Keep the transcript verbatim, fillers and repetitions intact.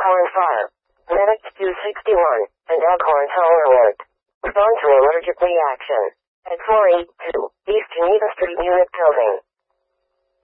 Elkhorn Fire. Medic two sixty-one, and Elkhorn Tower Alert. Respond to allergic reaction. At four eighty-two East Geneva Street Unit Building.